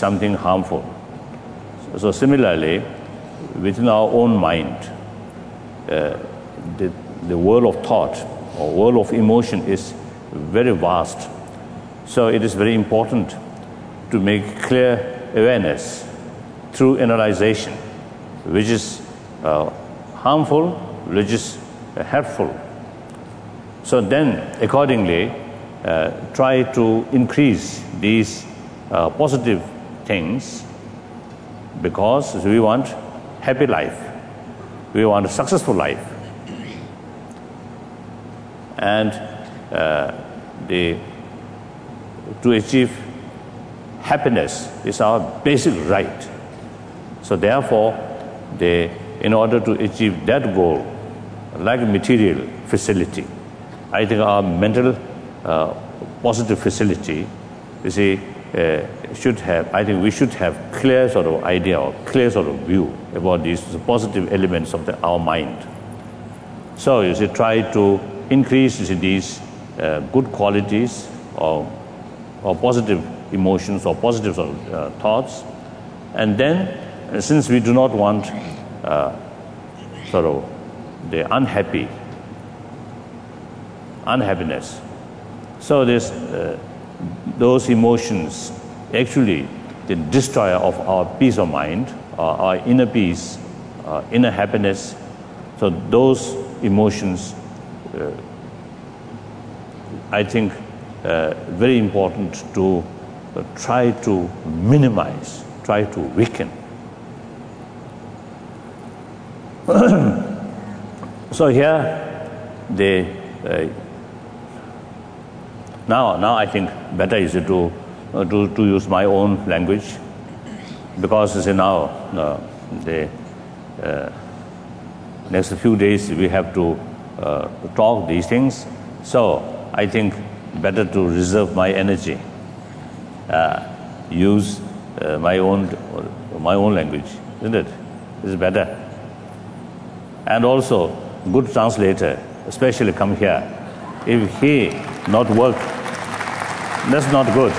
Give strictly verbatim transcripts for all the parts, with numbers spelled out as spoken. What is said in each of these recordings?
something harmful. So similarly, within our own mind, uh, the, the world of thought or world of emotion is very vast. So it is very important to make clear awareness through analyzation, which is uh, harmful, which is uh, helpful. So then, accordingly, uh, try to increase these uh, positive things, because we want happy life, we want a successful life, and uh, the to achieve happiness is our basic right. So therefore, the in order to achieve that goal, like material facility, I think our mental uh, positive facility, you see, uh, should have, I think we should have clear sort of idea or clear sort of view about these positive elements of the, our mind. So you see, try to increase you see, these uh, good qualities or, or positive emotions or positive sort of, uh, thoughts. And then, uh, since we do not want uh, sort of the unhappy, unhappiness, so this, uh, those emotions actually the destroyer of our peace of mind, our, our inner peace, our inner happiness. So those emotions, uh, I think, uh, very important to uh, try to minimize, try to weaken. So here, the uh, now now I think better is to uh, to to use my own language, because you see, now uh, the uh, next few days we have to uh, talk these things. So I think better to reserve my energy, uh, use uh, my own my own language, isn't it? It's better. And also, good translator, especially come here. If he not work, that's not good.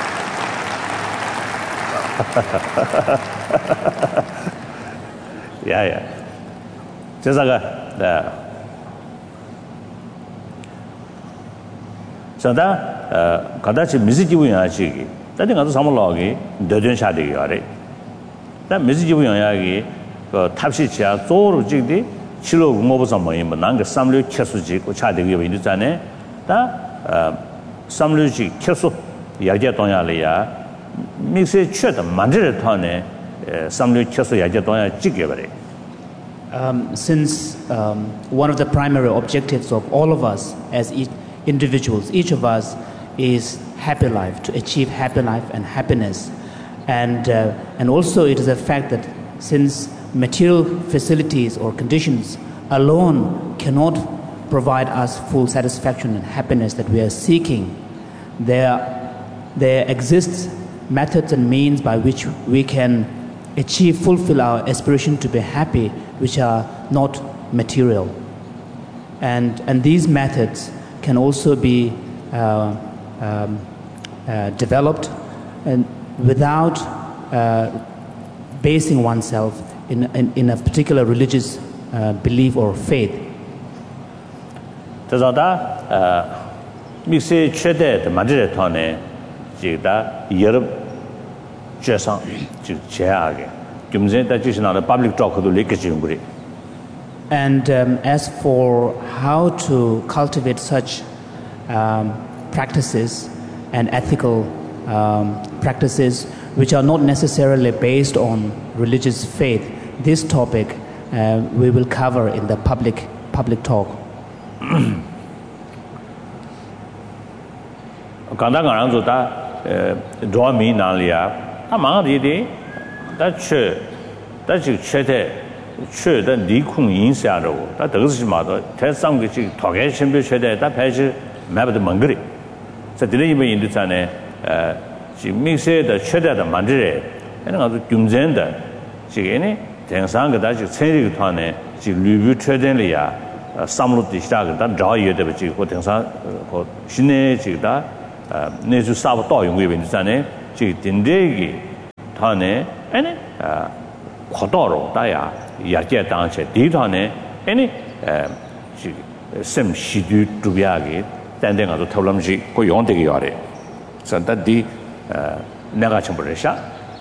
yeah, yeah. 제사가 네. 자다 가다치 미지기부야지. 다들 가서 삼을라기 더전샤되기 아래. 다 미지기부야기 그 탑시치야 조로 찍디 치료 공업에서 뭐이 뭐 난게 삼류 캐수지 고 차되기 있잖아요. 다 삼류지 캐수 야제 동야리야 믹스 최다 만들 터네 삼류 캐수 야제 동야 찍게 버려. Um, since um, one of the primary objectives of all of us as e- individuals, each of us is happy life, to achieve happy life and happiness. And, uh, and also it is a fact that since material facilities or conditions alone cannot provide us full satisfaction and happiness that we are seeking, there, there exists methods and means by which we can achieve, fulfill our aspiration to be happy, which are not material. And, and these methods can also be uh, um, uh, developed and without uh, basing oneself in, in, in a particular religious uh, belief or faith. 그래서 믹스 최대 만들어 터네 지다 여러 죄상 즉 제하게 김제다 지신하는 public talk도 레크처링 그래. And um, as for how to cultivate such um, practices and ethical um, practices which are not necessarily based on religious faith, this topic uh, we will cover in the public public talk. 간단한 거다 도와미 나리아 다 망아디디 다체 다지 최대 최대 리콩 인사로 다 더스지마도 대상게 지 도개 신비 최대 다 배지 매버도 망그리 자 들리면 인도산에 지 믹스의 최대의 만들에 하는 아주 균전다 지게네 대상게 다지 체리团에 지 리뷰 최대리야 삼로도 시작다 자유의 버지 고 대상 고 신의 지다 내주 사부 또 용의 인도산에 지 딘데기 thane any khodoro daya yarje dangche di thane any sim shidu dubyagi tandeng ado tawlamji ko yonde gi yare so that the naga chamburesha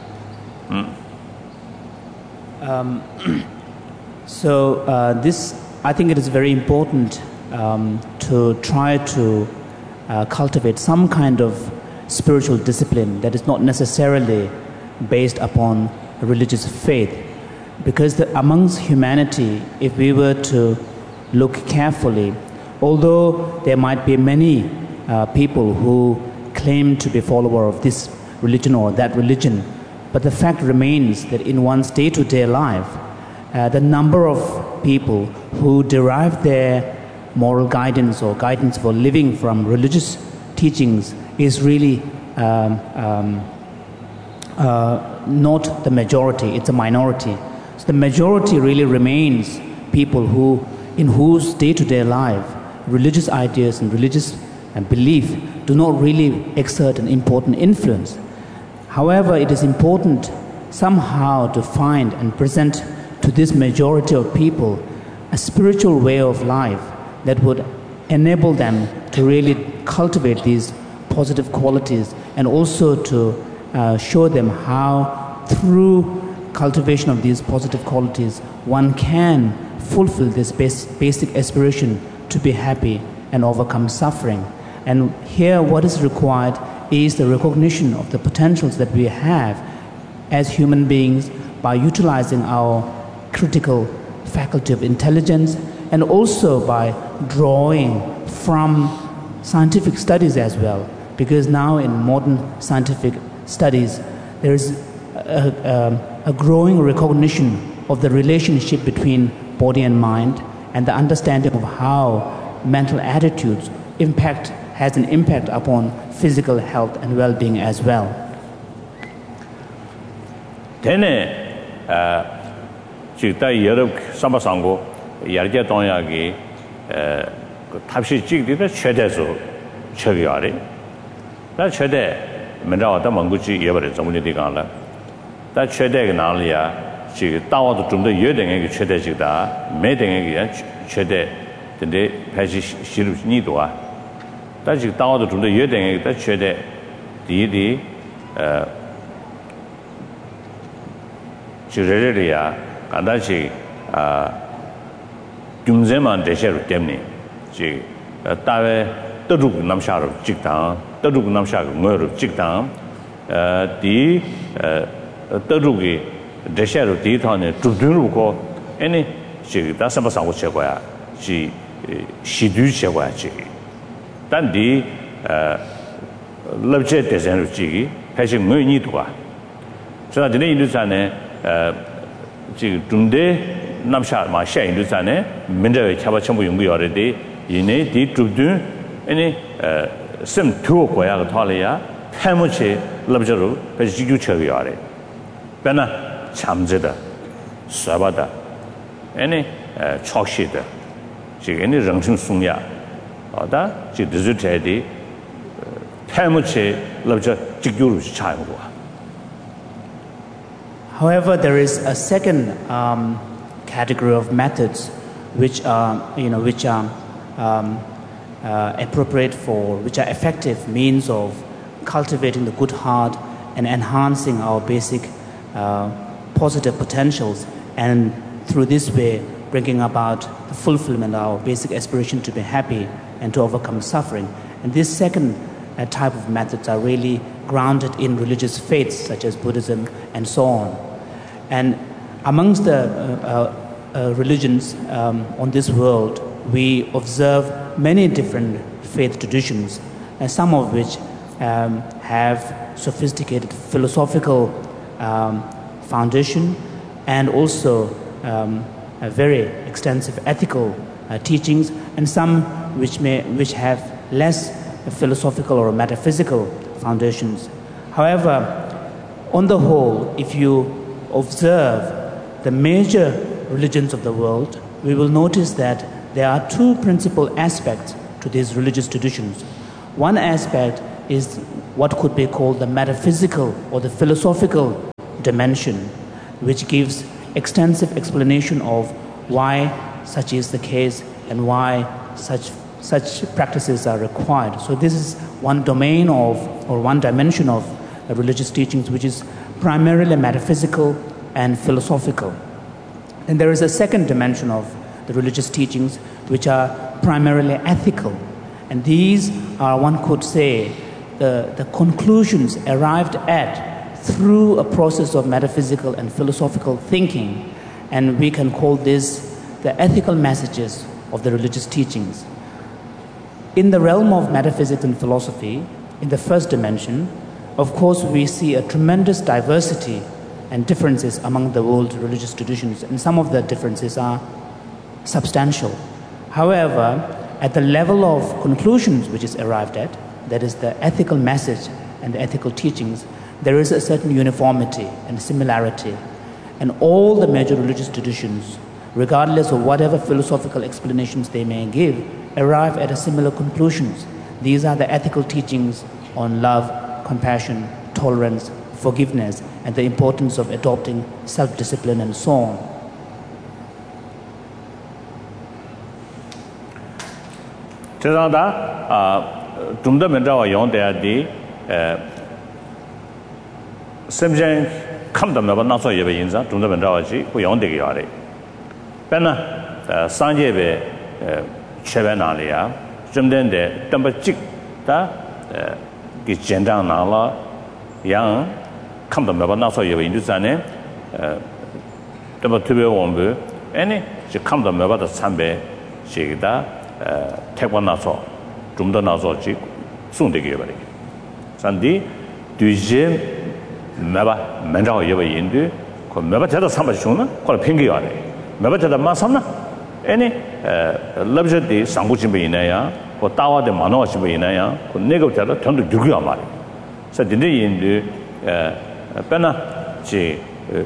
um so uh, this I think it is very important um, to try to uh, cultivate some kind of spiritual discipline that is not necessarily based upon religious faith, because the, amongst humanity, if we were to look carefully, although there might be many uh, people who claim to be follower of this religion or that religion, but the fact remains that in one's day-to-day life, uh, the number of people who derive their moral guidance or guidance for living from religious teachings is really um, um, uh, not the majority, it's a minority. So the majority really remains people who, in whose day-to-day life, religious ideas and religious uh, belief do not really exert an important influence. However, it is important somehow to find and present to this majority of people a spiritual way of life that would enable them to really cultivate these positive qualities, and also to uh, show them how through cultivation of these positive qualities one can fulfill this bas- basic aspiration to be happy and overcome suffering. And here what is required is the recognition of the potentials that we have as human beings by utilizing our critical faculty of intelligence, and also by drawing from scientific studies as well, because now in modern scientific studies there is a, a, a growing recognition of the relationship between body and mind, and the understanding of how mental attitudes impact has an impact upon physical health and well-being as well. Tene chikta Europe sambasango yarje tonyagi tabshi chikdi da chedezo chegyari da chede menra da manguchi yebare zamuni digala da chede ge nalia chi dawa do zumde yedenge ge chede chikda medenge ge chede de paji shiru ni do a da chi dawa do zumde yedenge da chede di di uh chireria 간다시 아 줌제만 대셔로 때문에 지 다외 떠죽 남샤로 직당 떠죽 남샤고 뭐로 직당 어디 떠죽이 대셔로 디터네 두두르고 아니 지 다서버상고 제거야 지 시두 제거야지 단디 어 럽제 대전로 지기 사실 뭐니 도와 저 전에 인도산에 어 지금 중대 남샤 마샤 인도산에 민저의 차바 전부 연구열에 이내 뒤두두 아니 심 투어 거야 탈이야 해무치 럽저로 지주 처리하래 배나 참제다 쏴바다 아니 촉시다 지금 이 정신 숙야 어다 지 디지털이 해무치 럽저 지주로 차는 거야. However, there is a second um, category of methods which are, you know, which are um, uh, appropriate for, which are effective means of cultivating the good heart and enhancing our basic uh, positive potentials, and through this way bringing about the fulfillment of our basic aspiration to be happy and to overcome suffering. And this second uh, type of methods are really grounded in religious faiths such as Buddhism and so on. And amongst the uh, uh, religions um, on this world, we observe many different faith traditions, uh, some of which um, have sophisticated philosophical um, foundation, and also um, a very extensive ethical uh, teachings, and some which may which have less philosophical or metaphysical foundations. However, on the whole, if you observe the major religions of the world, we will notice that there are two principal aspects to these religious traditions. One aspect is what could be called the metaphysical or the philosophical dimension, which gives extensive explanation of why such is the case and why such such practices are required. So this is one domain of, or one dimension of uh, religious teachings, which is primarily metaphysical and philosophical. And there is a second dimension of the religious teachings, which are primarily ethical. And these are, one could say, the, the conclusions arrived at through a process of metaphysical and philosophical thinking. And we can call this the ethical messages of the religious teachings. In the realm of metaphysics and philosophy, in the first dimension, of course, we see a tremendous diversity and differences among the world religious traditions, and some of the differences are substantial. However, at the level of conclusions which is arrived at, that is the ethical message and the ethical teachings, there is a certain uniformity and similarity. And all the major religious traditions, regardless of whatever philosophical explanations they may give, arrive at a similar conclusions. These are the ethical teachings on love, compassion, tolerance, forgiveness, and the importance of adopting self-discipline and so on. Tezanda, Tumda Mendawa Yondadi, Semjan Kamda Maba Naso Yeba Yinza, Tumda Mendawaji, who Yondegi Yari. Pena, Sanjebe. Chevenalia, Jumden de Tambachik, da, Gijendang Nala, Yang, come to Mabanaso, you in Duzane, Dumbatube Wombu, any, she come to Mabata Sambe, Shigida, Tequanaso, Jumda Nazoji, soon to give it. Sandi, Dujim, Maba, Mendao Yeva Indu, Mabata Sambashuna, called Pingione, Mabata Masana. Any luxury Sanguchimbe inaya, or Tawa de Manochimbe inaya, or Negotella turned to Duguamari. So the day in the Pena, she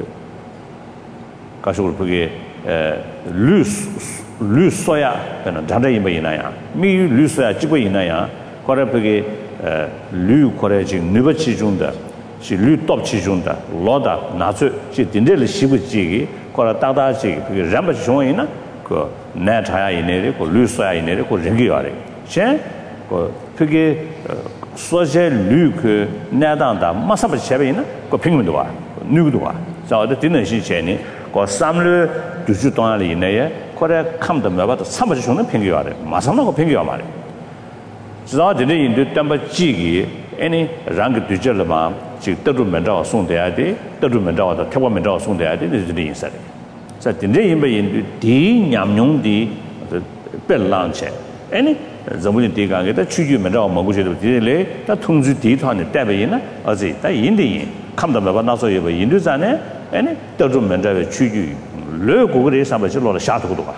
Kashurpugi, loose, loose soya, and Janda inaya, me loose soya, Chibu inaya, Korepugi, Lu Korejing, Nuba Chijunda, she Lu Top Chijunda, Loda, Natsu, she didn't Shibu Jigi, Koratata Jig, Ramba Joina. Ko Nataya inere, ko Lusoya inere, ko Rengiare. Chen, ko Pigi Soje Luke, Nadanda, Masaba Chavina, ko Pingudua, Nudua. So the dinner she chenny, ko Samlu, Dujutonali inea, Kore come to me about the Sabashuna Pinguare, Masama Pinguamari. So the day in the Tamba Jigi, any rank Dujalama, she Tadu Mendao soon the idea, Tadu Mendao, the Tawa Mendao soon the idea is the inside. So the name in the Yamyong the Bell Launch. Any Zamuin Tigang, the Chuju Mendao Mogushi delay, that Tunzu Tit on the Tabina, as it, the Indian, come to Mabanaso in Duzane, any Tadu Mendao Chuju, Le Gugre Sabacholo Shatuba.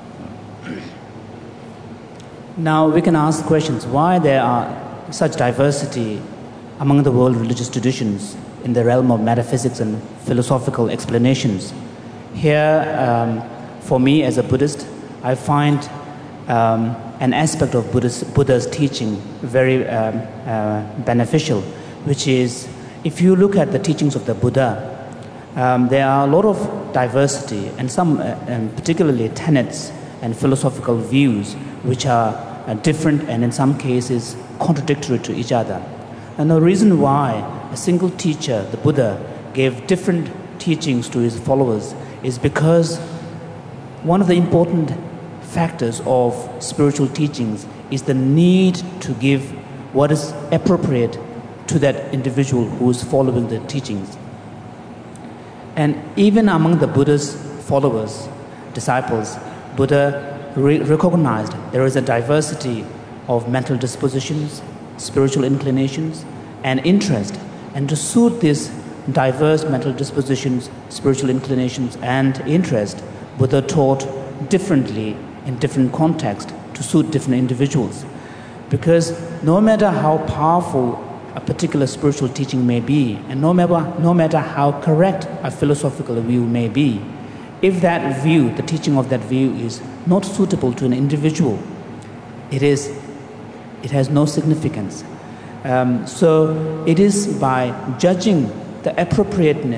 Now we can ask questions why there are such diversity among the world religious traditions in the realm of metaphysics and philosophical explanations. Here, um, for me as a Buddhist, I find um, an aspect of Buddha's, Buddha's teaching very um, uh, beneficial, which is if you look at the teachings of the Buddha, um, there are a lot of diversity and some uh, and particularly tenets and philosophical views which are uh, different and in some cases contradictory to each other. And the reason why a single teacher, the Buddha, gave different teachings to his followers is because one of the important factors of spiritual teachings is the need to give what is appropriate to that individual who is following the teachings. And even among the Buddha's followers, disciples, Buddha re- recognized there is a diversity of mental dispositions, spiritual inclinations, and interest. And to suit these diverse mental dispositions, spiritual inclinations, and interest, Buddha taught differently in different contexts to suit different individuals. Because no matter how powerful a particular spiritual teaching may be, and no matter, no matter how correct a philosophical view may be, if that view, the teaching of that view is not suitable to an individual, it is, it has no significance. Um, so it is by judging the appropriateness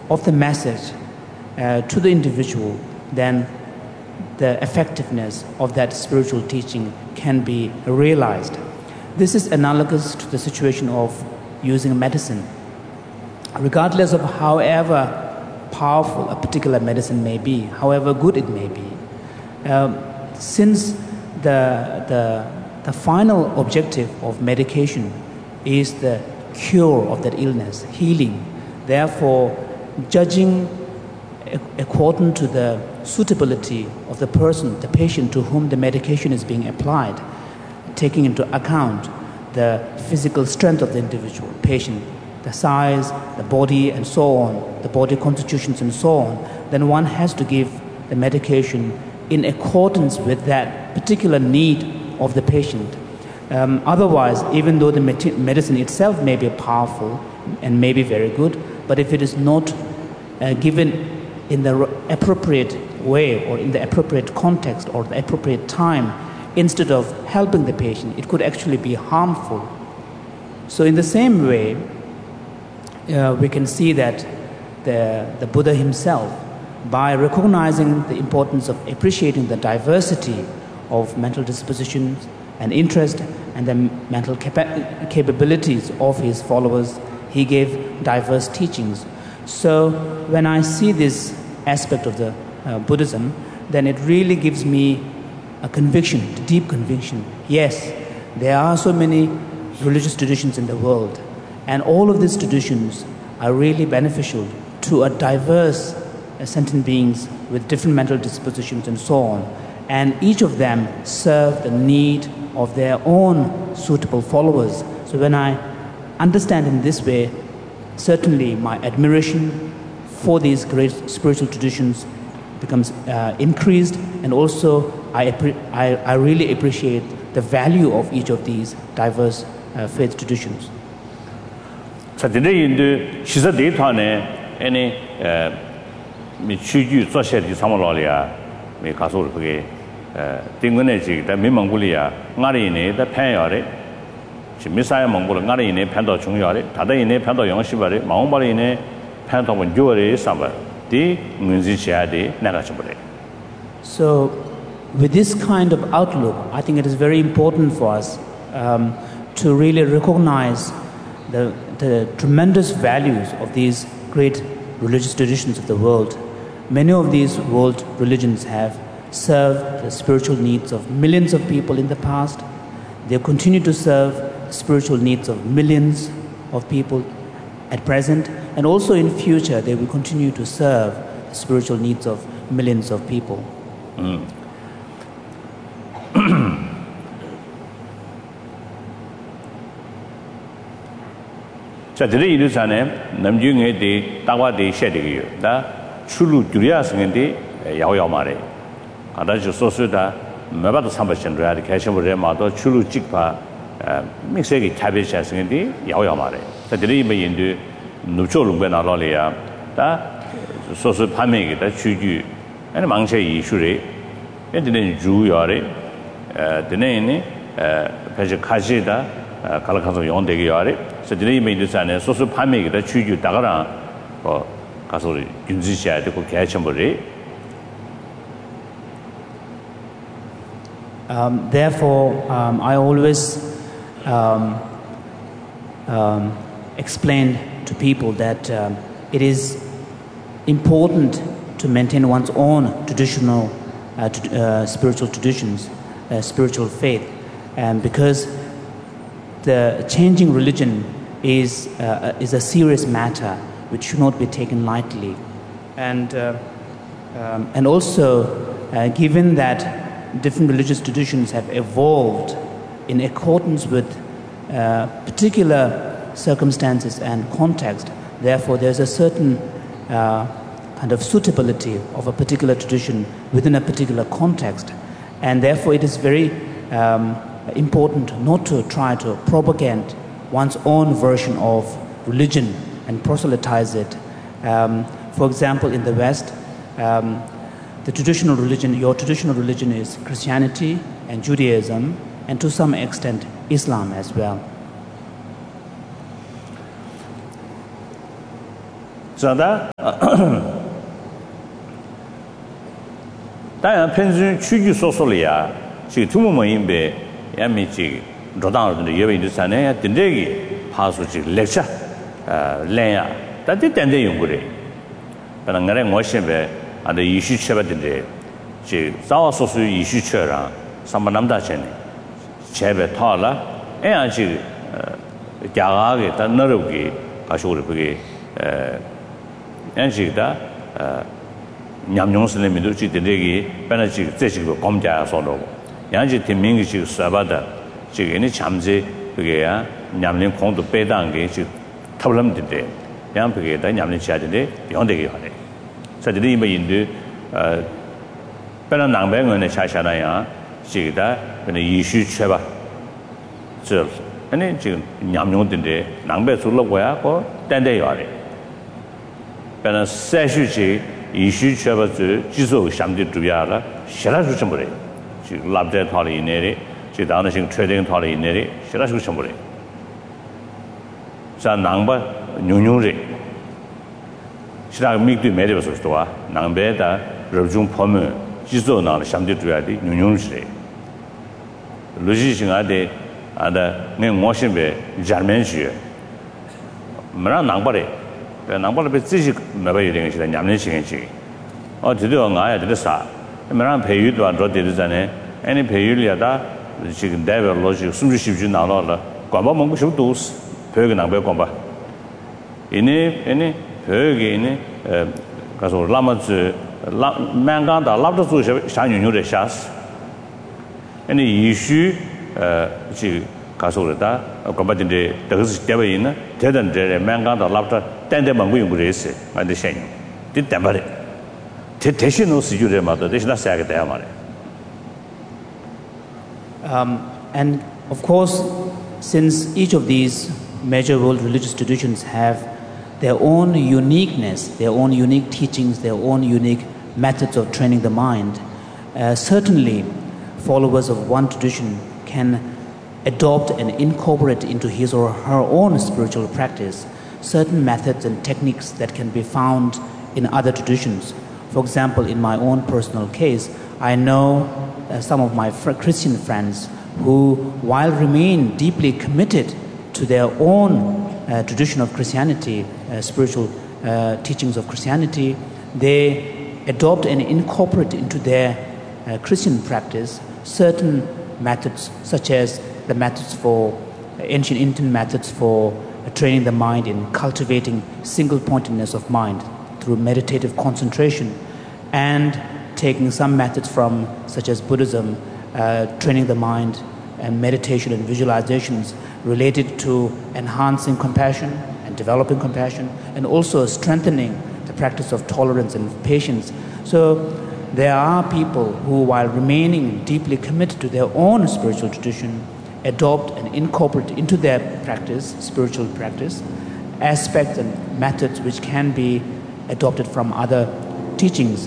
of the message uh, to the individual, then the effectiveness of that spiritual teaching can be realized. This is analogous to the situation of using medicine. Regardless of however powerful a particular medicine may be, however good it may be, um, since the, the, the final objective of medication is the cure of that illness, healing, therefore judging according to the suitability of the person, the patient to whom the medication is being applied, taking into account the physical strength of the individual patient, the size, the body, and so on, the body constitutions and so on, then one has to give the medication in accordance with that particular need of the patient. Um, otherwise, even though the med- medicine itself may be powerful and may be very good, but if it is not uh, given in the appropriate way or in the appropriate context or the appropriate time, instead of helping the patient, it could actually be harmful. So in the same way, uh, we can see that the, the Buddha himself, by recognizing the importance of appreciating the diversity of mental dispositions and interest and the mental capa- capabilities of his followers, he gave diverse teachings. So when I see this aspect of the uh, Buddhism, then it really gives me a conviction, a deep conviction. Yes, there are so many religious traditions in the world, and all of these traditions are really beneficial to a diverse uh, sentient beings with different mental dispositions and so on. And each of them serve the need of their own suitable followers. So when I understand in this way, certainly my admiration for these great spiritual traditions becomes uh, increased, and also I, I, I really appreciate the value of each of these diverse uh, faith traditions. 자, 근데 시사 데이터네 아니 미 취주 조사디 상물로리아 미 가서 그게 띵근에 지다 미망불이야 나리네 다 편여래 미사야 망불 나리네 편도 중요하래 다다이네 편도 영시바래 마음발이네 편도 원조래 삼바 디 문지시아데 나가셔버래. So with this kind of outlook, I think it is very important for us um, to really recognize the, the tremendous values of these great religious traditions of the world. Many of these world religions have served the spiritual needs of millions of people in the past. They continue to serve the spiritual needs of millions of people at present, and also in future they will continue to serve the spiritual needs of millions of people. Mm. 자, 들이 이르자네 남중에 대 따와대 셔되기요. 다 출루 주리아스인데 야오야 말에. 아다지 소스다 매바도 삼바신라리 개셔버려 마도 출루 찍파 믹스기 타베샤스인데 야오야 말에. 자, 들이 메인도 누초롱베 나라리아. 다 소스 판매기 다 주주 아니 망체 이슈래. 엔드는 주요래. 에 드네니 에 배지 가지다 갈아가서 용되게 하래. 그래서 드네이 메이드산에 소스 판매기다 취주 다가라 어 가서 윤지시야 되고 개천벌이. Um, therefore, um, I always um, um, explain to people that um, it is important to maintain one's own traditional uh, t- uh, spiritual traditions, uh, spiritual faith, and because the changing religion is uh, is a serious matter which should not be taken lightly, and uh, um, and also uh, given that different religious traditions have evolved in accordance with uh, particular circumstances and context, therefore there's a certain uh, kind of suitability of a particular tradition within a particular context, and therefore it is very um, important not to try to propagate one's own version of religion and proselytize it. Um, for example, in the West, um, the traditional religion, your traditional religion is Christianity and Judaism, and to some extent Islam as well. So that当然偏执区域说说了呀，这土木门因被也没这罗当的也为就是呢，真这个怕说这历史呃来呀，但这真的用过的，可能我来我现在啊的艺术缺乏的这这早说说艺术缺上，上班那么大钱呢，钱被掏了，哎呀这呃价格给他那肉给啊说的不给呃，俺这个呃。냠뇽 스네 민도 지들에게 배나 지 제식으로 검자 소로 양지 대민이 지 수바다 지게니 참제 그게야 냠뇽 공도 빼당 게지 탑람인데 양 그게다 냠뇽 지야는데 영대게 하네 사들이 이 인도 어 배나 남배원에 차샤나야 지다 근데 이슈 쳐봐 저 아니 지금 냠뇽인데 남배 줄러 거야 그 딴데 요래 배나 세슈지 이슈 쳐봐서 지속 상대 두야라 싫어서 좀 그래 지금 랍데 탈이 내리 지금 다른 지금 트레이딩 탈이 내리 싫어서 좀 그래 자 남바 뉴뉴리 싫어 미도 매려서 좋아 남배다 러중 포면 지속 나는 상대 두야디 뉴뉴리 로지싱아데 아다 내 모신배 자면시 뭐랑 남바래 남발을 배지지 매번 이런 것이 냠는 시간이지. 어 드디어 나야 드렸어. 뭐랑 배유도 안 들었대잖아요. 아니 배유리야다 지금 대별 로지 숨주십주 나눠라. 관바 먹고 싶도 배가 남배 관바. 이니 이니 배게 이니 에 가서 라마즈 라 만간다 라도 주셔 상윤유의 샤스. 아니 이슈 에 지금 가서다 관바인데 더스 대be 있나 대단데 만간다 라도 딴데 먹고 용 그랬어. 근데 셴. 됐다 말해. 대 대신으로 쓰주래 말도 대신나 사게 돼야 말해. Um and of course since each of these major world religious traditions have their own uniqueness, their own unique teachings, their own unique methods of training the mind, uh, certainly followers of one tradition can adopt and incorporate into his or her own spiritual practice certain methods and techniques that can be found in other traditions. For example, in my own personal case, I know uh, some of my fr- Christian friends who, while remain deeply committed to their own uh, tradition of Christianity, uh, spiritual uh, teachings of Christianity, they adopt and incorporate into their uh, Christian practice certain methods, such as the methods for uh, ancient Indian methods for uh, training the mind in cultivating single-pointedness of mind through meditative concentration, and taking some methods from, such as Buddhism, uh, training the mind and meditation and visualizations related to enhancing compassion and developing compassion, and also strengthening the practice of tolerance and patience. So there are people who, while remaining deeply committed to their own spiritual tradition, adopt and incorporate into their practice, spiritual practice, aspects and methods which can be adopted from other teachings.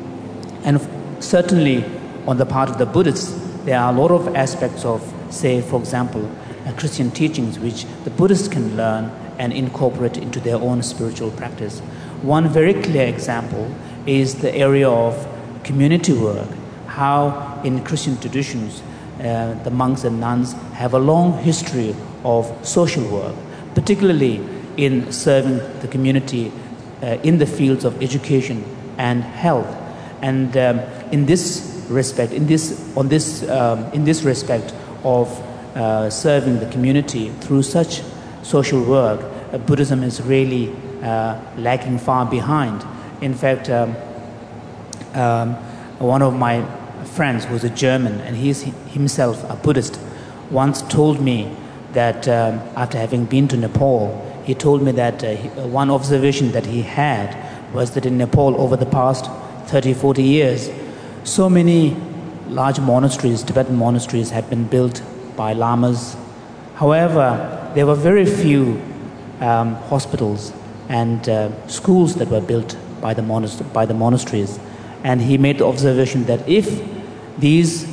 And certainly on the part of the Buddhists, there are a lot of aspects of, say, for example, uh, Christian teachings which the Buddhists can learn and incorporate into their own spiritual practice. One very clear example is the area of community work, how in Christian traditions uh, the monks and nuns have a long history of social work, particularly in serving the community uh, in the fields of education and health. And um, in this respect, in this, on this, um, in this respect of uh, serving the community through such social work, uh, Buddhism is really uh, lagging far behind. In fact, um, um, one of my friends who's a German, and he's himself a Buddhist, once told me that um, after having been to Nepal, he told me that uh, he, uh, one observation that he had was that in Nepal over the past thirty, forty years, so many large monasteries, Tibetan monasteries, have been built by lamas. However, there were very few um, hospitals and uh, schools that were built by the, monast- by the monasteries. And he made the observation that if these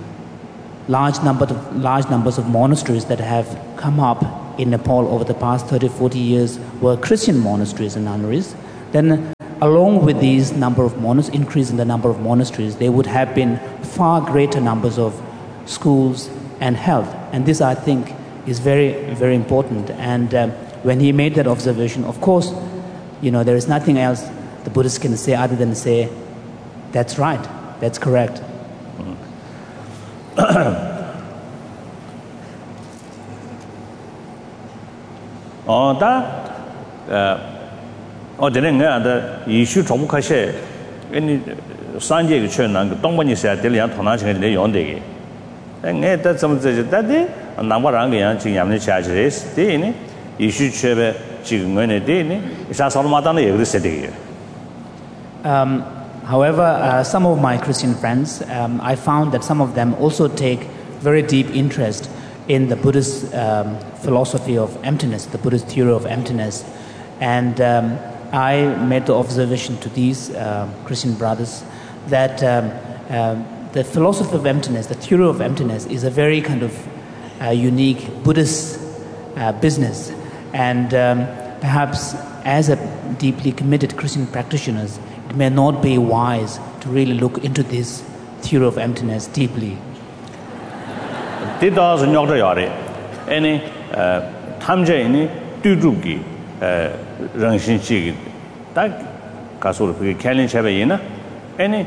large, number of, large numbers of monasteries that have come up in Nepal over the past thirty, forty years were Christian monasteries and nunneries, then along with these number of monasteries, increase in the number of monasteries, there would have been far greater numbers of schools and health. And this, I think, is very, very important. And um, when he made that observation, of course, you know, there is nothing else the Buddhists can say other than say, that's right, that's correct. Oh, that, oh, the thing is that you should talk about any Sanjay Chen and Dongmani said, Delian Tonach and Leon. And that's some of the that day, and Namarang, Yamni charges, Dini, you should share Chigmani, it's as all Madame every city. Um, however, uh, some of my Christian friends, um, I found that some of them also take very deep interest in the Buddhist um, philosophy of emptiness, the Buddhist theory of emptiness. And um, I made the observation to these uh, Christian brothers that um, um, the philosophy of emptiness, the theory of emptiness, is a very kind of uh, unique Buddhist uh, business. And um, perhaps as a deeply committed Christian practitioners, it may not be wise to really look into this theory of emptiness deeply. Did those in your yard any time Jane do doogie Rangshin Chig that Castle Kelly Chavina any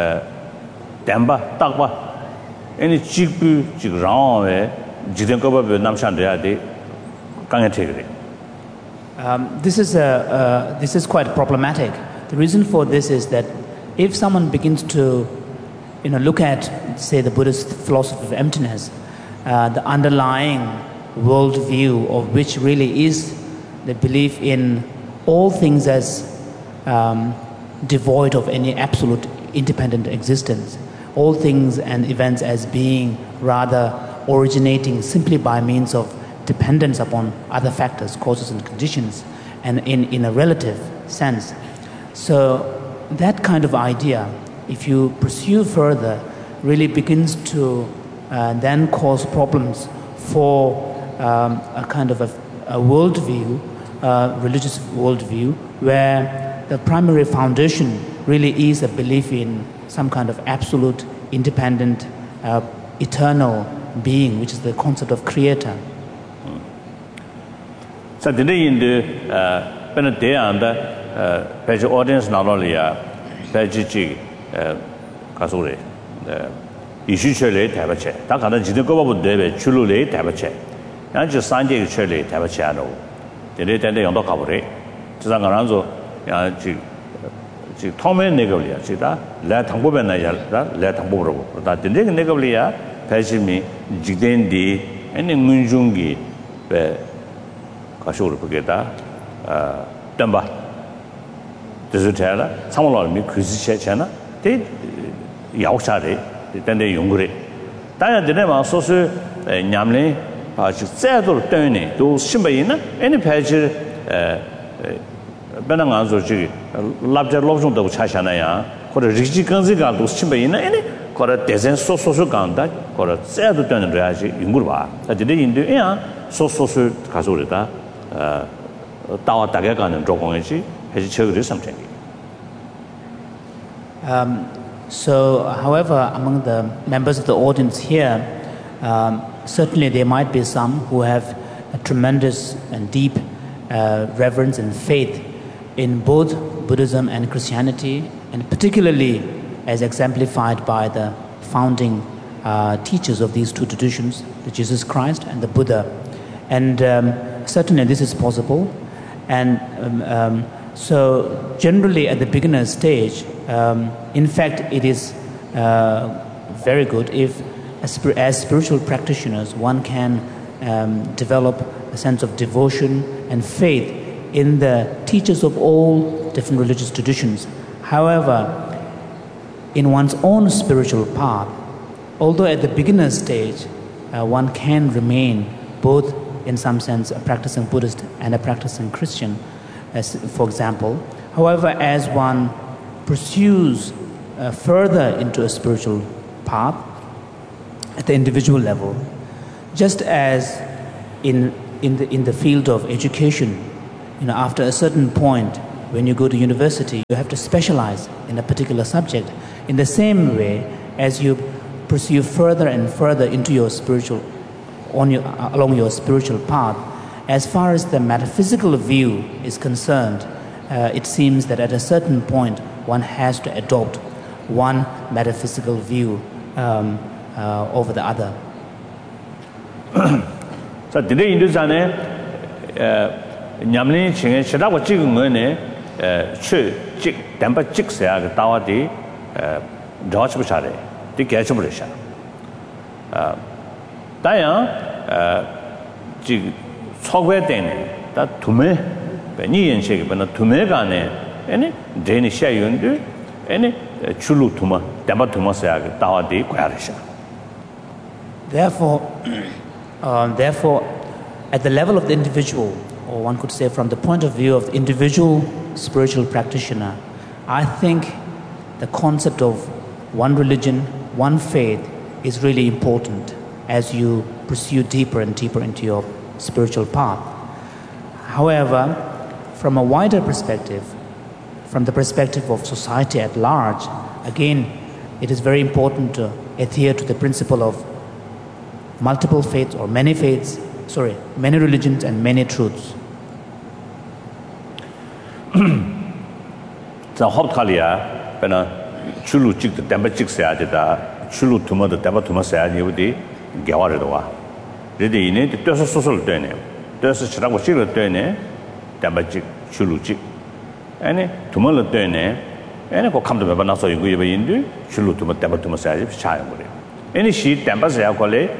Damba Tagba any Chigu Jigran Jidankoba Namshandria de Gangatigri. Um, this is a uh, this is quite problematic. The reason for this is that if someone begins to, you know, look at, say, the Buddhist philosophy of emptiness, uh, the underlying worldview of which really is the belief in all things as um, devoid of any absolute independent existence, all things and events as being rather originating simply by means of dependence upon other factors, causes and conditions, and in, in a relative sense. So that kind of idea, if you pursue further, really begins to uh, then cause problems for um, a kind of a, a worldview, uh, religious worldview, where the primary foundation really is a belief in some kind of absolute, independent, uh, eternal being, which is the concept of creator. So today in the uh, Benedict and the page audience not only uh, page G Kasuri, the issue surely tabache. That kind of Jidago would debe chulule tabache. And just Sanjay surely tabachano. The late and the Yondo Cabore, Zangaranzo, Tommy Negolia, Chita, let Tambobenaya, let Tamboro. That the Negolia, page me, Jidendi, and in Munjungi. Kashur Pugeta, Damba. Does it tell her? Some of me, Christian Chana, they Yaushade, then they Yungri. Diana Dinema, so Yamley, Zedor Tony, those Shimbaina, any page Benanganzo, Labja Lobson, the Chashanaya, or a Rigi Ganziga, those Shimbaina, any, or a Dezen so social ganda, or a Zedor Tony Raji, Yungurba, a day in the air, so social Kasurita. Um, so, however, among the members of the audience here, um, certainly there might be some who have a tremendous and deep uh, reverence and faith in both Buddhism and Christianity, and particularly as exemplified by the founding uh, teachers of these two traditions, the Jesus Christ and the Buddha. And um, certainly this is possible. And um, um, so generally at the beginner stage, um, in fact, it is uh, very good if as, as spiritual practitioners one can um, develop a sense of devotion and faith in the teachers of all different religious traditions. However, in one's own spiritual path, although at the beginner stage uh, one can remain both in some sense a practicing Buddhist and a practicing Christian, as for example. However, as one pursues uh, further into a spiritual path at the individual level, just as in in the in the field of education, you know, after a certain point, when you go to university, you have to specialize in a particular subject. In the same way, as you pursue further and further into your spiritual, on your, along your spiritual path, as far as the metaphysical view is concerned, uh, it seems that at a certain point one has to adopt one metaphysical view um, uh, over the other. So today in this ane nyamlin chingé chira ko chig ngone chö chig damba chig sa ga tawa di dawch bchare di ge chum resha ta ya ji chogwe den da tume be ni yen che ge na tume ga ne ene de ni sha yun de ene chulu tuma damba tuma sa ga tawa di kwa resha. Therefore Uh, therefore, at the level of the individual, or one could say from the point of view of the individual spiritual practitioner, I think the concept of one religion, one faith is really important as you pursue deeper and deeper into your spiritual path. However, from a wider perspective, from the perspective of society at large, again, it is very important to adhere to the principle of multiple faiths or many faiths, sorry, many religions and many truths. So hoptalia bena chulu chik the damba chik sa da chulu tuma the damba tuma sa ni wudi gyawar do wa rede ine de toso sosol de ne toso chira ko chira de ne damba chik chulu chik ane tuma le de ne ane ko kam de ba na so yu ye ba yin du chulu tuma damba tuma sa ji cha yo re ane shi damba sa ko le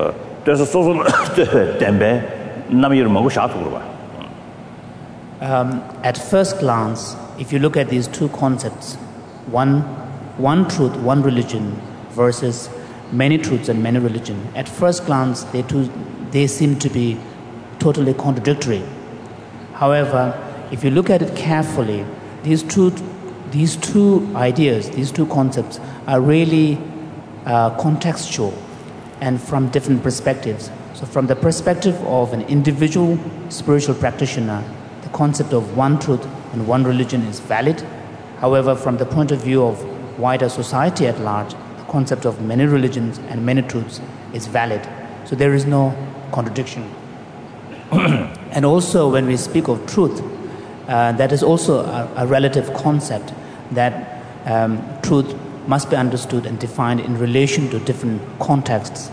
Um, at first glance, if you look at these two concepts, one, one truth, one religion versus many truths and many religion, at first glance, they, two, they seem to be totally contradictory. However, if you look at it carefully, these two, these two ideas, these two concepts are really uh, contextual and from different perspectives. So from the perspective of an individual spiritual practitioner, the concept of one truth and one religion is valid. However, from the point of view of wider society at large, the concept of many religions and many truths is valid. So there is no contradiction. And also when we speak of truth, uh, that is also a, a relative concept, that um, truth must be understood and defined in relation to different contexts.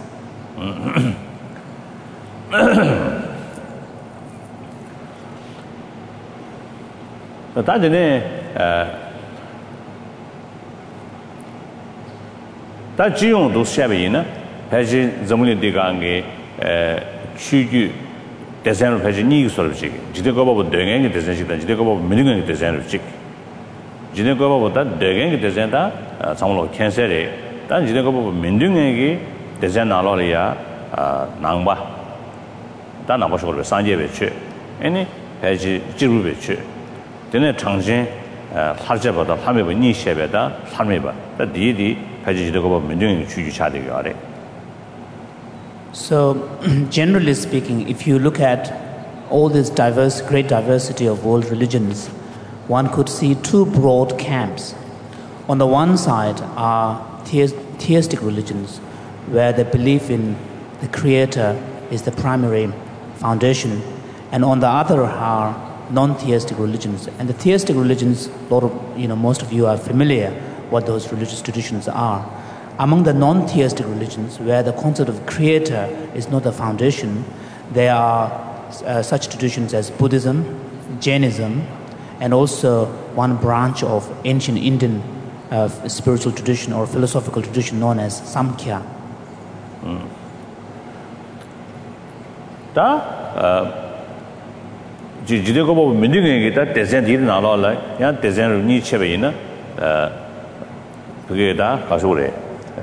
Ta jene ta jiyong do shabe yin na phaji zamuli de ga nge chu ju design phaji ni so lo chi jide ko ba de nge design chi da jide ko ba min nge design chi jide ko ba da de nge design da samlo khense re ta jide ko ba min nge ge design na lo ya nang ba da na ba so lo san je be che ani phaji ji ru be che dene changjin har je ba da ha me ba ni she be da har me ba da di di phaji jide ko ba min nge chu ju cha de ga re. So, generally speaking, if you look at all this diverse, great diversity of world religions, one could see two broad camps. On the one side are theistic religions, where the belief in the Creator is the primary foundation, and on the other are non-theistic religions. And the theistic religions, a lot of, you know, most of you are familiar what those religious traditions are. Among the non-theistic religions, where the concept of Creator is not the foundation, there are uh, such traditions as Buddhism, Jainism, and also one branch of ancient Indian uh, spiritual tradition or philosophical tradition known as Samkhya. Da, jide ko bo mending nge da design di na lo la, ya design ni chebe yin na, pge da ka so re.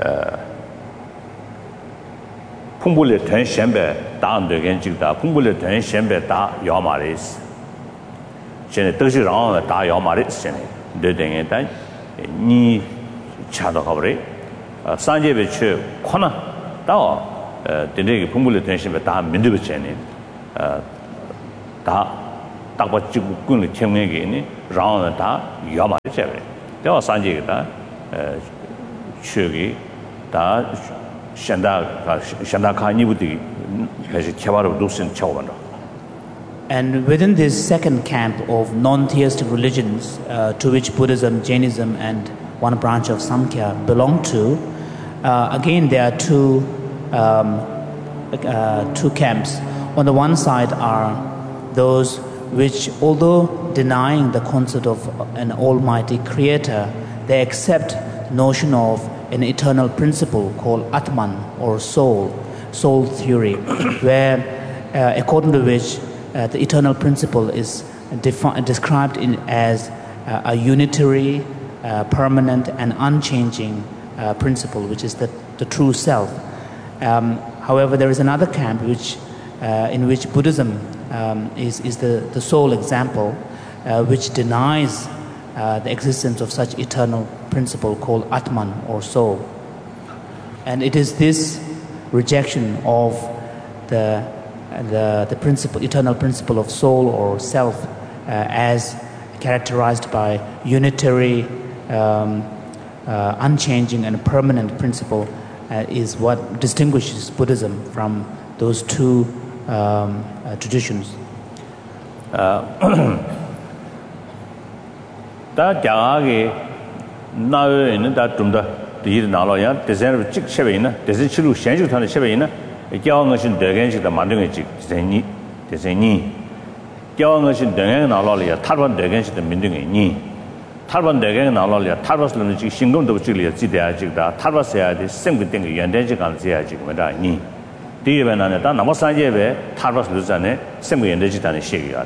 풍불의 된 셴배 다안되게 찍다 풍불의 된 셴배 다 야마리스 전에 뜻이랑 다 야마리스 전에 되게 다 니 차도 가버리 산제베 최 코나 다 되게 풍불의 된 셴배 다 민들고 전에 다 딱바 지구 군의 청명이 라운드 다 야마를 제베 대화 산지가 추기 다 샨다가 샨다카니부디 그래서 개발을 놓친 처음으로. And within this second camp of non-theistic religions uh, to which Buddhism, Jainism and one branch of Samkhya belong to, uh, again there are two um, uh, two camps. On the one side are those which, although denying the concept of an almighty creator, they accept the notion of an eternal principle called Atman or soul, soul theory, where uh, according to which uh, the eternal principle is defi- described in, as uh, a unitary, uh, permanent and unchanging uh, principle, which is the, the true self. Um, however, there is another camp which, uh, in which Buddhism um, is, is the, the sole example, uh, which denies uh, the existence of such eternal principle called Atman or soul. And it is this rejection of the, the, the principle, eternal principle of soul or self uh, as characterized by unitary, um, uh, unchanging and permanent principle uh, is what distinguishes Buddhism from those two um, uh, traditions. 나는 다 좀더 이 나로야 대세를 직 쉐베이나 대세 치료 현실 탄의 쉐베이나 교황은 대견식다 만드는 직 대세니 대세니 교황은 대견 나로야 탈반 대견식다 민등이니 탈반 대견 나로야 탈바스는 직 신금도 지리야 지대야 직다 탈바스야 돼 생기된 게 연대지 간지야 지금 말아니 뒤에는 다 남아 산제베 탈바스를 전에 생기 연대지 단의 시기야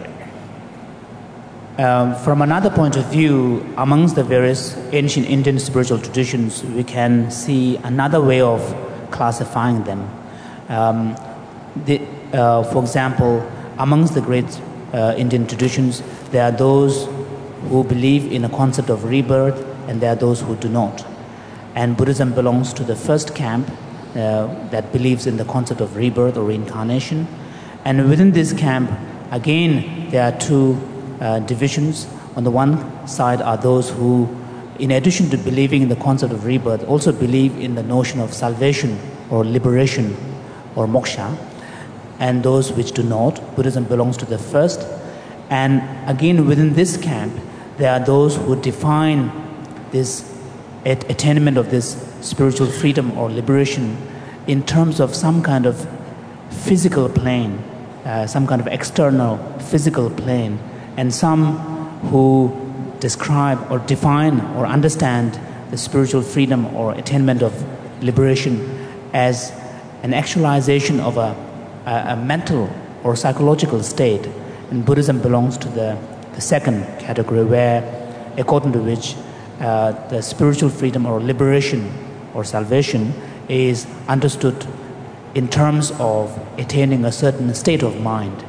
Um, from another point of view, amongst the various ancient Indian spiritual traditions, we can see another way of classifying them. Um, the, uh, for example, amongst the great uh, Indian traditions, there are those who believe in a concept of rebirth and there are those who do not. And Buddhism belongs to the first camp uh, that believes in the concept of rebirth or reincarnation. And within this camp, again, there are two Uh, divisions. On the one side are those who, in addition to believing in the concept of rebirth, also believe in the notion of salvation or liberation or moksha, and those which do not. Buddhism belongs to the first. And again, within this camp, there are those who define this at- attainment of this spiritual freedom or liberation in terms of some kind of physical plane, uh, some kind of external physical plane. And some who describe or define or understand the spiritual freedom or attainment of liberation as an actualization of a, a, a mental or psychological state. And Buddhism belongs to the, the second category, where, according to which uh, the spiritual freedom or liberation or salvation is understood in terms of attaining a certain state of mind.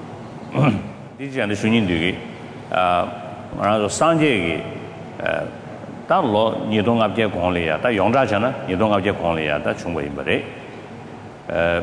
아, 말아서 상제기 어, 달로 니동압제 공리야. 다 용자잖아. 니동압제 공리야. 다 충분히 말해. 어.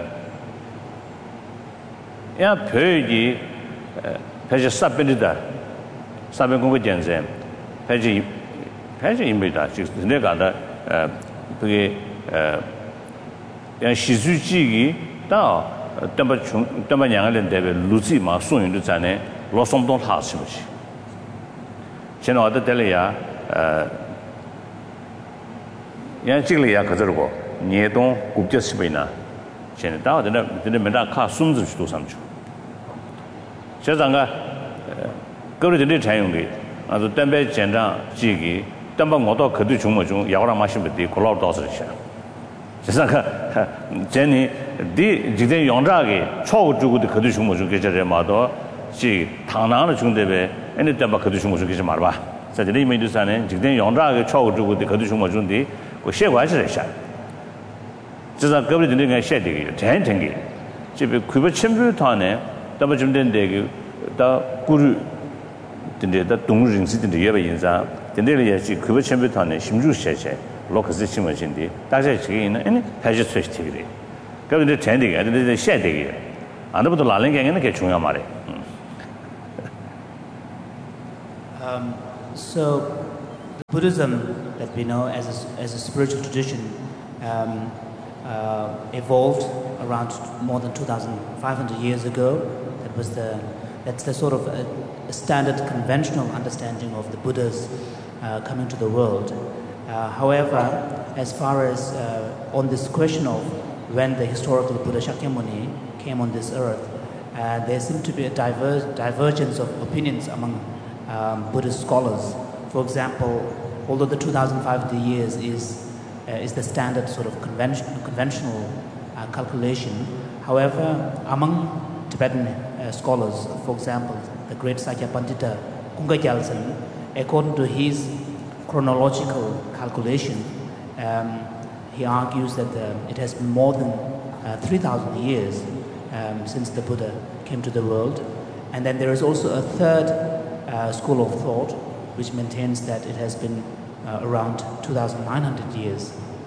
야, 표기 어, 패지 삽변이다. 삽변 공부 전쟁. 패지 패지 임비다. 지금 내가 다 어, 그게 어, 야, 시수지기 다 담바 중 담바 양을 대비 루지 마 소윤도 전에 로송동 하시듯이现在我的这里呀，呃，人家这里呀可这个，年东国际是不呢？现在到这那这那没得看孙子去多上去。现在个，呃，各位这里采用的，啊，是单白简章几个，单把我到可对中国中，要让马西不的，可老多少钱？现在个，今年的今天用这个超过中国的可对中国中给这人马多。是唐南的兄弟呗，人家单把可对中国中给是嘛吧？在这里面就是呢，今天用这个超过中国的可对中国中的，我写完是在写，至少各位的那个写的个，真真个，这边快不全部他呢，那么今天这个到古日，真的到东人是真的也不影响，真的也是快不全部他呢，新竹写写，老可是新闻性的，大家这个呢，哎，还是出题的，各位的真的个，这这写的个，啊，那不都哪能个人那个重要嘛的，嗯。 Um, so, Buddhism that we know as a, as a spiritual tradition um, uh, evolved around more than two thousand five hundred years ago. That was the that's the sort of a, a standard conventional understanding of the Buddhas uh, coming to the world. Uh, however, as far as uh, on this question of when the historical Buddha Shakyamuni came on this earth, uh, there seemed to be a diver divergence of opinions among um, Buddhist scholars. For example, although the two thousand five hundred years is uh, is the standard sort of convention, conventional uh, calculation, however, among Tibetan uh, scholars, for example, the great Sakya Pandita Kunga Gyaltsen, according to his chronological calculation, um, he argues that the, it has been more than uh, three thousand years um, since the Buddha came to the world. And then there is also a third uh, school of thought which maintains that it has been uh, around two thousand nine hundred years.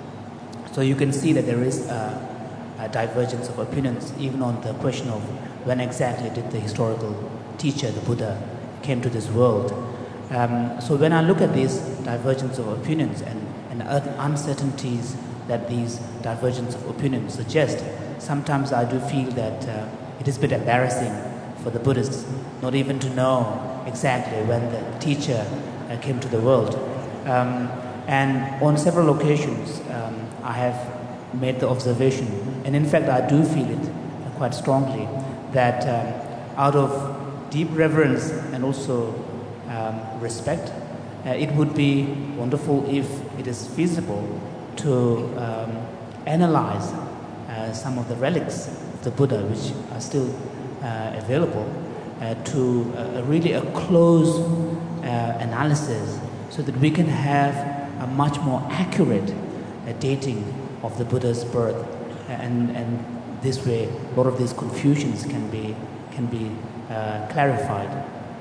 So you can see that there is a, a divergence of opinions even on the question of when exactly did the historical teacher, the Buddha, came to this world. Um, so when I look at these divergence of opinions and, and uncertainties that these divergence of opinions suggest, sometimes I do feel that uh, it is a bit embarrassing for the Buddhists not even to know exactly when the teacher uh, came to the world. Um, and on several occasions, um, I have made the observation, and in fact I do feel it quite strongly, that um, out of deep reverence and also um, respect, uh, it would be wonderful if it is feasible to um, analyze uh, some of the relics of the Buddha which are still uh, available, uh, to uh, really a close uh, analysis so that we can have a much more accurate uh, dating of the Buddha's birth, and, and this way a lot of these confusions can be, can be uh, clarified.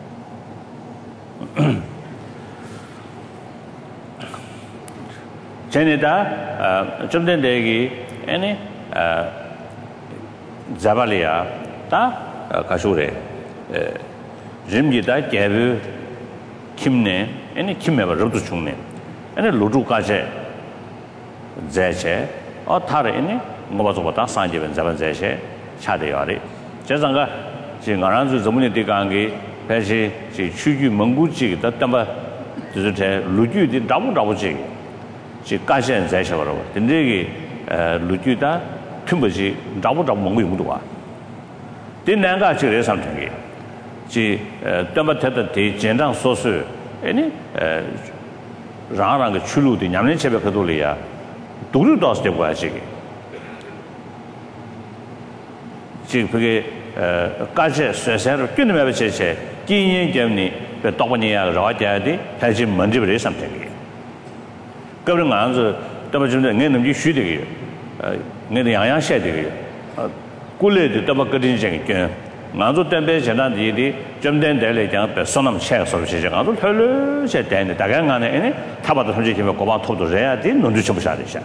Chenita, Chumden Degi, any Zavalia, Ta Kashure, Jimjita, Gavu, Kimne, any Kimeva Rutuchune, and a Ludu Kaje, Zeche, or Tara any, Mobazota, Sanjev and Zavan Zeche, Chadiari, Jazanga, Jingaranzu, Zamuni Digangi, Peshi, Chuju Munguchi, that number Luju did double double jig. She Kashan Zeshavaro, the Negi Lujuda, Tumbaji, double double Mungudua. Didn't Nanga Chile something. She Dumbatata, Jendang Sosu, any Rang Chulu, the Yamin Chebekadulia, Dulu Dos de Washigi. She Kasha Sesser, Kunamaviche, Guinea Germany, the Topania, Rajadi, has him Mandibri something. Government answer, double Jim you shoot again. Near the Iron Shed again. Gully the double cutting again. Nanzo Tempe, Janadi, Jim Den Dele, Sonam Chess of Chicago, Hello, said Dan, the Dagan, any Tabata Hajim of Coba to the Rea, didn't know Shadisha.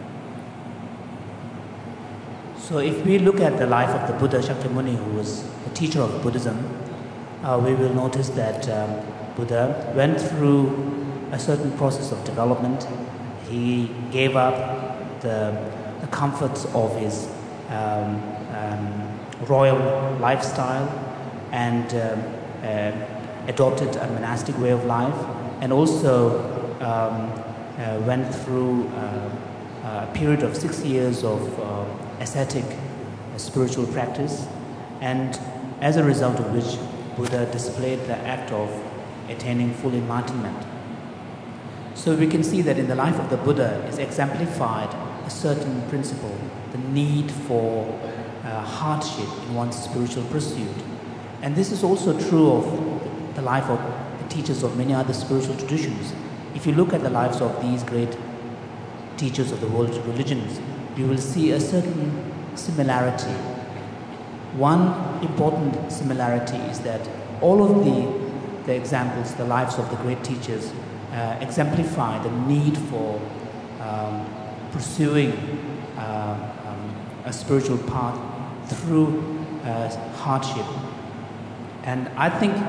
So if we look at the life of the Buddha Shakyamuni, who was a teacher of Buddhism, uh, we will notice that um, Buddha went through a certain process of development. He gave up the, the comforts of his um, um, royal lifestyle and um, uh, adopted a monastic way of life, and also um, uh, went through uh, a period of six years of uh, ascetic uh, spiritual practice, and as a result of which Buddha displayed the act of attaining full enlightenment. So we can see that in the life of the Buddha is exemplified a certain principle, the need for uh, hardship in one's spiritual pursuit. And this is also true of the life of the teachers of many other spiritual traditions. If you look at the lives of these great teachers of the world's religions, you will see a certain similarity. One important similarity is that all of the, the examples, the lives of the great teachers, Uh, exemplify the need for um, pursuing uh, um, a spiritual path through uh, hardship. And I think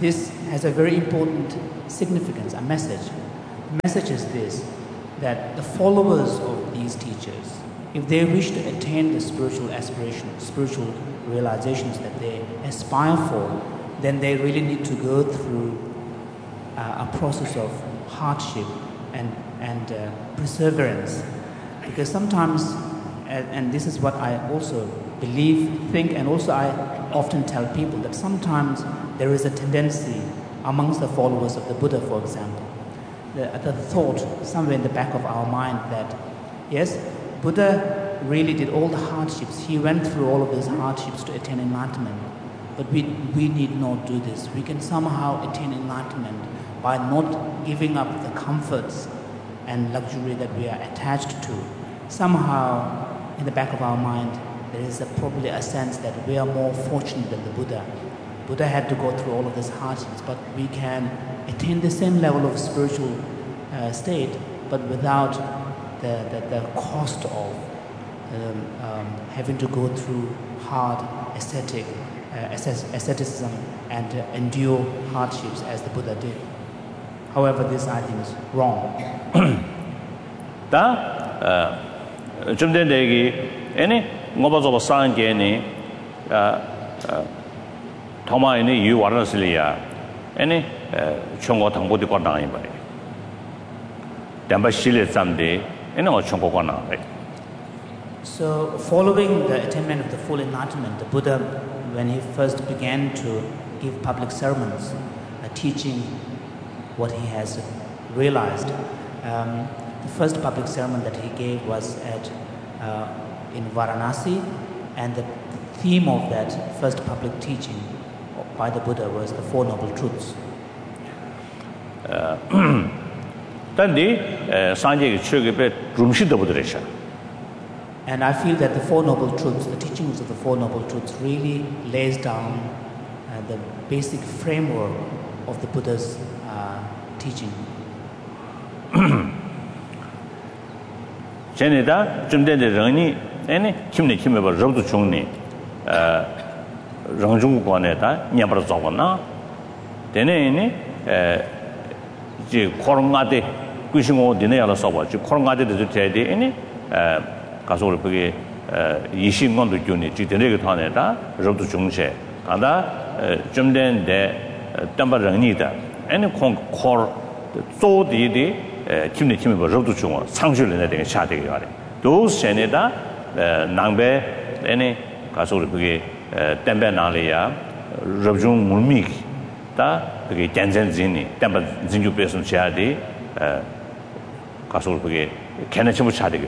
this has a very important significance, a message. The message is this, that the followers of these teachers, if they wish to attain the spiritual aspirations, spiritual realizations that they aspire for, then they really need to go through uh, a process of hardship and, and uh, perseverance. Because sometimes, and, and this is what I also believe, think, and also I often tell people, that sometimes there is a tendency amongst the followers of the Buddha, for example, the, the thought somewhere in the back of our mind that, yes, Buddha really did all the hardships. He went through all of these hardships to attain enlightenment. But we, we need not do this. We can somehow attain enlightenment by not giving up the comforts and luxury that we are attached to. Somehow, in the back of our mind, there is a, probably a sense that we are more fortunate than the Buddha. Buddha had to go through all of these hardships, but we can attain the same level of spiritual uh, state, but without the, the, the cost of um, um, having to go through hard ascetic, uh, asceticism and uh, endure hardships as the Buddha did. However, this I think is wrong. Da, jumden degi, any ngobazo sange ni, thoma ini yu warasiliya, any chongo tangbo di kona imba. Damba shile zamde, any o chongo kona. So, following the attainment of the full enlightenment, the Buddha, when he first began to give public sermons, uh, teaching what he has realized, um, the first public sermon that he gave was at uh, in Varanasi, and the theme of that first public teaching by the Buddha was the Four Noble Truths. And I feel that the Four Noble Truths, the teachings of the Four Noble Truths, really lays down uh, the basic framework of the Buddha's uh, teaching. Chenida, Jumde Rani, any Kimni Kimba Rodu Chungni, Rangjung Guaneta, Nyabra Zawana, Dene, Korongade, Gushimo, Dinella Soba, Korongade the Teddy, any Kasol Puggy, Yishin on the unit, Jitaneta, Rodu Chungche, Ada, Jumden de Tambaranita, any Kor, so did Kimni Kimba Rodu Chung, Sanctuary in the Shadi. Those Seneda, Nangbe, any Kasol Puggy, Tembe Nalia, Rajung Mumik, da, Puggy Janzen Zini, Temba Zinju Person Shadi, Kasol Puggy, Kanachu Shadi.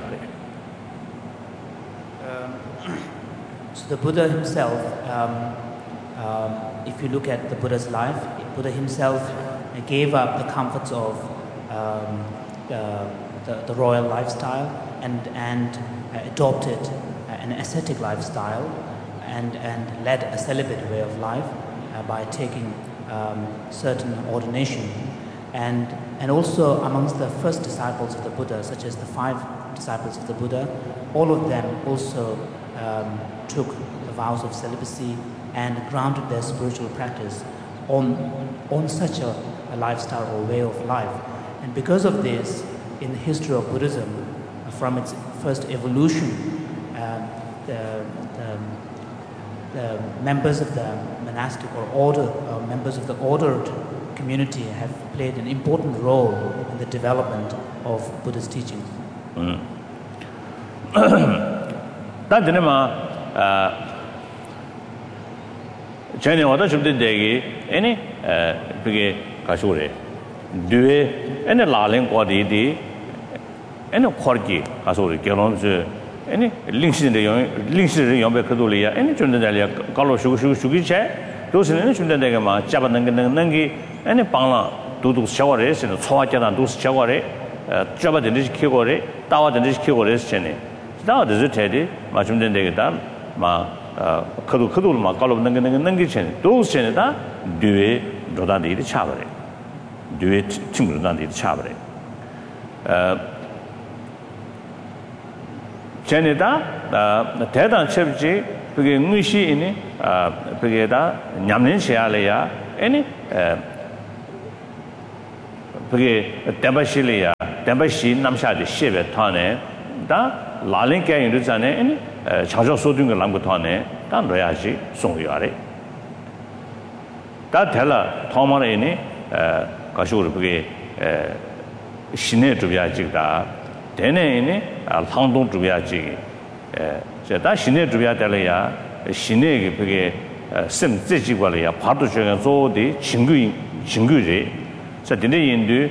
So the Buddha himself, um, um, if you look at the Buddha's life, Buddha himself gave up the comforts of um, the, the, the royal lifestyle and, and uh, adopted an ascetic lifestyle and, and led a celibate way of life uh, by taking um, certain ordination. And, and also amongst the first disciples of the Buddha, such as the five disciples of the Buddha, all of them also um, took the vows of celibacy and grounded their spiritual practice on, on such a, a lifestyle or way of life. And because of this, in the history of Buddhism, from its first evolution, uh, the, the, the members of the monastic or order, uh, members of the ordered community have played an important role in the development of Buddha's teachings. Mm. That dinema, China order should be any big Kashure. Do any laling or the any corgi, Kasuri, Gelons, any links in the young links in the young Kadulia, any Chundalia, Galo Shugu Shugi, those in any Chundagama, Chabanangi, any Pala, do those showers and Twajan and those showers, Jabba the Nish Kigore, Tower the Nish Kigore, Chenny. Now the Zutedi, Machum de Negadam, Ma Kadu Kadu, Ma Kalo Nangi Chen, those Cheneta, do it, Dodandi the Chavare. Do it, Timurandi the Chavare. Cheneta, the Tedan Chevji, Puggy Mushi in it, Pugeda, Yamin Shialea, any Tabashilia, Tabashi, Namsha, the Shiva Tane, da Lalinka in Rizane, any Chajo Sodung Langutane, Dan Reaji, Songyare. That tella Tomar any Kashur Shine to Viajigda, Dene any Alhandon to Viajigi. That Shine to Viatelia, Shine Sim Zijiwalia, Patujan, so the Chingu Chinguri. So the Indu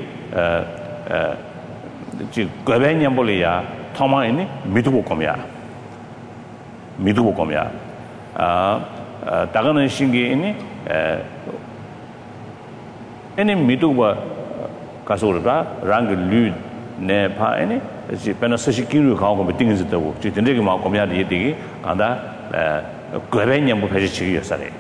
Gavaniambolia, Toma in Midukomia. Midukomia. Tagana Shingi in any Miduba Kasurba, Rang Lud Nepa any, she Penasashikiru Kong with things at the work, Chitinigma Comia Digi, and that Gavaniam Pajichi yesterday.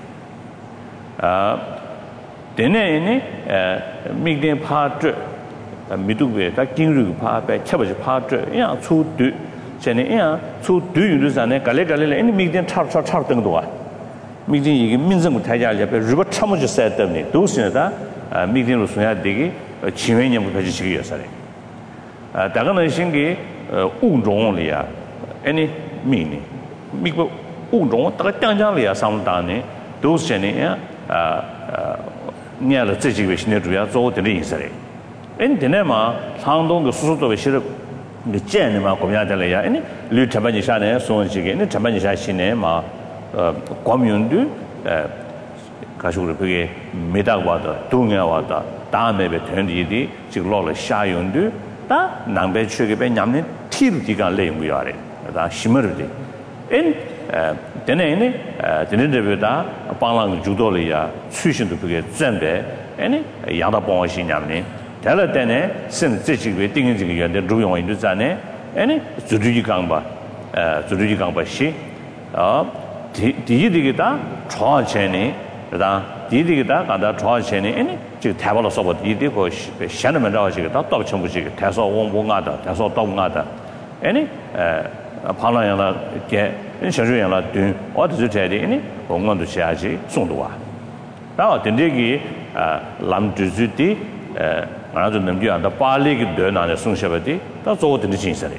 Then any Migden part Miduwe, that King part by Chabaj part, yeah, two do, Jenny, yeah, two do you lose an Galega, any Migden chart chart chart and do. Migden Minzum Taja, River Chamuja said them, those in that Migden Lusuya Digi, Chimanium Pajichi yesterday. Dagana Shingi, Undronia, any meaning. Migo Undron, Tatanjalia, some dani, those Jenny, yeah. Near the situation to be told in the Israel. In Dinema, Handong the Suso of Shirp, the Genema Comiatelia, any Lutabanishan, so and again, the Tabanisha, commune do Kashuri, Medawata, Tunga, Dame, Betundi, Chiglola, Shayundu, that Nambe Sugabe Yamin, Til Digan Lame we are in, that Shimmerdi. In Denene, Denida, Palang Judolia, Susan to get Zembe, any Yada Bon Shinamni, Teletene, Sim Zichi, Dinging, the Ruyon in Duzane, any Zuduji Gamba, Zuduji Gamba Shi, Digita, Troy Chenny, Digita, and that Troy Chenny, any Tavalos of Didico, Shannon Dog, Dog Chambushi, Tasso Wongada, Tasso Dogada, any Palayana get. In Shajuana doing what is it any or want to Shaji Sondua. Now the Nigi Lam Duzuti, another than you and the Pali Dun and the Sun Shabati, that's all the necessary.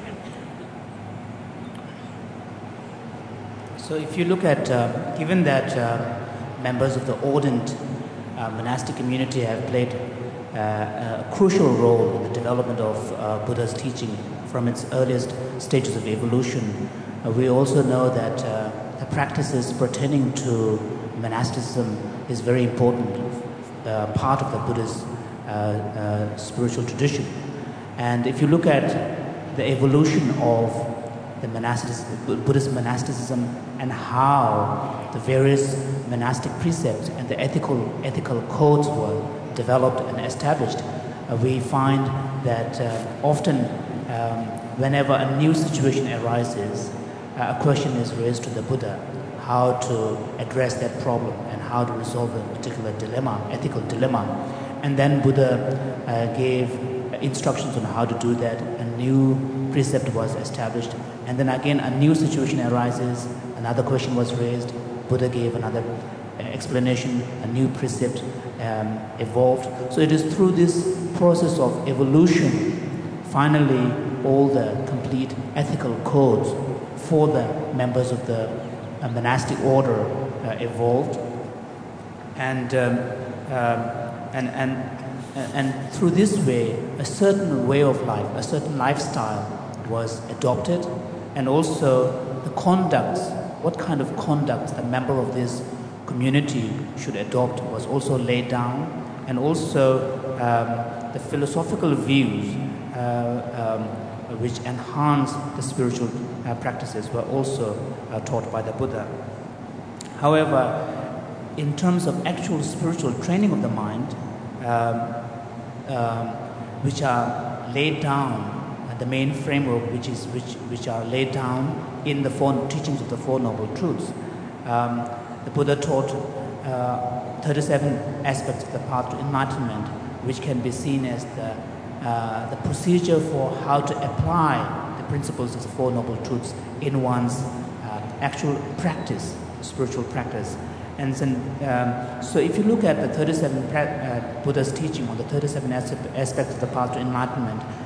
So if you look at, uh, given that uh, members of the ardent uh, monastic community have played uh, a crucial role in the development of uh, Buddha's teaching from its earliest stages of evolution, we also know that uh, the practices pertaining to monasticism is very important uh, part of the Buddhist uh, uh, spiritual tradition. And if you look at the evolution of the monasticism, Buddhist monasticism and how the various monastic precepts and the ethical ethical codes were developed and established, uh, we find that uh, often um, whenever a new situation arises, Uh, a question is raised to the Buddha, how to address that problem and how to resolve a particular dilemma, ethical dilemma. And then Buddha uh, gave instructions on how to do that. A new precept was established. And then again, a new situation arises, another question was raised, Buddha gave another explanation, a new precept um, evolved. So it is through this process of evolution, finally, all the complete ethical codes for the members of the uh, monastic order uh, evolved, and, um, um, and and and through this way, a certain way of life, a certain lifestyle was adopted, and also the conduct, what kind of conduct a member of this community should adopt was also laid down, and also um, the philosophical views uh, um, which enhance the spiritual uh, practices were also uh, taught by the Buddha. However, in terms of actual spiritual training of the mind, um, um, which are laid down, uh, the main framework which is which which are laid down in the four teachings of the Four Noble Truths, um, the Buddha taught uh, thirty-seven aspects of the path to enlightenment, which can be seen as the Uh, the procedure for how to apply the principles of the Four Noble Truths in one's uh, actual practice, spiritual practice. And then, um, so if you look at the thirty-seven pra- uh, Buddha's teaching on the thirty-seven aspe- aspects of the path to enlightenment,